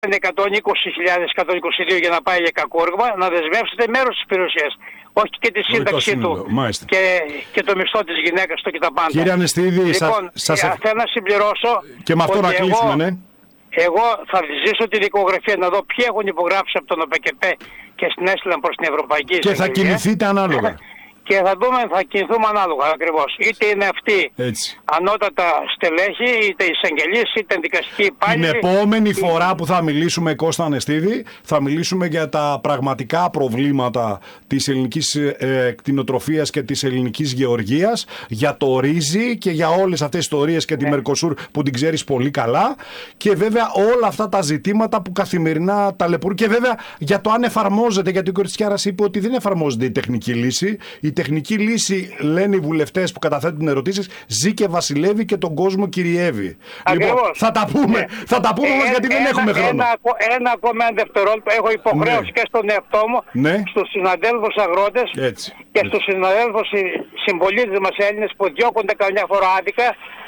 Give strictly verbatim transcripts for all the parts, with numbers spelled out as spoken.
εκατόν είκοσι χιλιάδες, εκατόν είκοσι δύο για να πάει για κακόργημα, να δεσμεύσετε μέρος της περιουσίας. Όχι και τη σύνταξή του και, και το μισθό της γυναίκας του και τα πάντα. Κύριε Ανεστίδη, λοιπόν, σας... θέλω να συμπληρώσω και με αυτό να κλείσουμε, ναι. Εγώ θα ζήσω τη δικογραφία να δω ποιοι έχουν υπογράψει από τον ΟΠΕΚΕΠΕ και στην έστειλαν προς την Ευρωπαϊκή και θα κινηθείτε ανάλογα. Και θα δούμε, θα κινηθούμε ανάλογα ακριβώς. Είτε είναι αυτοί έτσι. Ανώτατα στελέχη, είτε εισαγγελείς, είτε δικαστικοί υπάλληλοι. Την επόμενη φορά που θα μιλήσουμε, Κώστα Ανεστίδη, θα μιλήσουμε για τα πραγματικά προβλήματα της ελληνικής ε, κτηνοτροφίας και της ελληνικής γεωργίας, για το ρύζι και για όλες αυτές τις ιστορίες και τη ναι. Μερκοσούρ που την ξέρεις πολύ καλά, και βέβαια όλα αυτά τα ζητήματα που καθημερινά ταλαιπωρούν, και βέβαια για το αν εφαρμόζεται, γιατί ο κ. Τσιάρας είπε ότι δεν εφαρμόζεται η τεχνική λύση. Η τεχνική λύση, λένε οι βουλευτές που καταθέτουν ερωτήσεις, ζει και βασιλεύει και τον κόσμο κυριεύει. Ακριβώς. Λοιπόν, θα τα πούμε, ναι. θα τα πούμε όμως, γιατί ένα, δεν έχουμε χρόνο. Ένα, ένα ακόμα ένα δευτερόλεπτο, έχω υποχρέωση ναι. και στον εαυτό μου, ναι. στους συναδέλφους αγρότες έτσι, και έτσι. στους συναδέλφους συμπολίτες μας Έλληνες που διώκονται καμιά φορά άδικα,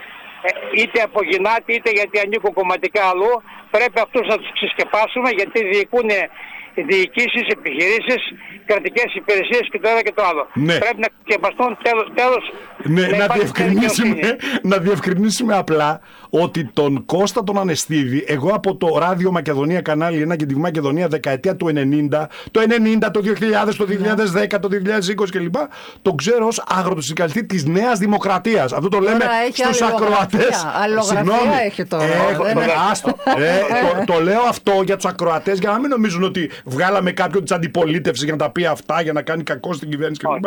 είτε από γυνάτη είτε γιατί ανήκουν κομματικά αλλού. Πρέπει αυτούς να τους ξεσκεπάσουμε, γιατί διοικούν διοικήσεις, επιχειρήσεις, κρατικές υπηρεσίες και το ένα και το άλλο. Ναι. Πρέπει να ξεπαστούν τέλος. τέλος ναι, να, να, διευκρινίσουμε, να διευκρινίσουμε απλά ότι τον Κώστα τον Ανεστίδη, εγώ από το Ράδιο Μακεδονία Κανάλι ένα και τη Μακεδονία δεκαετία του ενενήντα, το ενενήντα, το δύο χιλιάδες, το δύο χιλιάδες δέκα, το δύο χιλιάδες είκοσι κλπ. Τον ξέρω ως αγροτοσυγκαλιστή της Νέας Δημοκρατίας. Αυτό το λέμε στους ακροατές. Αλλογραφία έχει τώρα. Έχω, ναι, άστο. ε, το, το λέω αυτό για τους ακροατές, για να μην νομίζουν ότι βγάλαμε κάποιον της αντιπολίτευσης για να τα πει αυτά, για να κάνει κακό στην κυβέρνηση κλπ.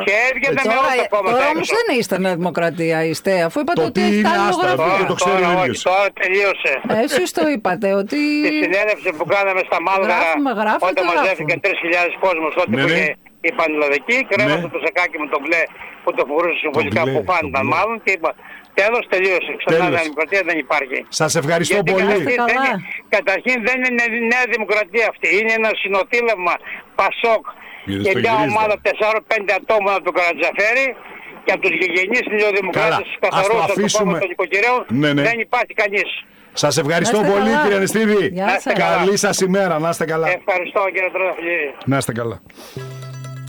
Τώρα όμως δεν είστε Νέα Δημοκρατία, είστε, αφού είπατε το ότι έχετε αλλογραφία. Το ξέρει ο ίδιος. Τώρα τελείωσε. Εσείς το είπατε ότι... Στη συνέλευση που κάναμε στα Μάλγαρα, όταν μαζεύτηκαν τρεις χιλιάδες κόσμος, τότε ναι, που ναι. είχε η πανελλαδική, κρέμασε ναι. το σακάκι με το μπλε που το φορούσε συμβολικά που φάνηκαν μάλλον και είπα τέλος, τελείωσε. Ξανά Νέα Δημοκρατία δεν υπάρχει. Σας ευχαριστώ γιατί πολύ. Καταρχήν δεν, είναι, καταρχήν δεν είναι Νέα Δημοκρατία αυτή. Είναι ένα συνοθήλευμα Πασόκ και μια ομάδα τεσσάρων πέντε ατόμων από τον Καρατζαφέρη και από τους γηγενείς νεοδημοκράτες, τους καθαρούς από το κόμμα των οικοκυρέων, ναι, ναι. δεν υπάρχει κανείς. Σας ευχαριστώ πολύ καλά. Κύριε Ανεστίδη. Καλή σας ημέρα. Να είστε καλά. Ευχαριστώ κύριε Τρόφιλη. Να είστε καλά.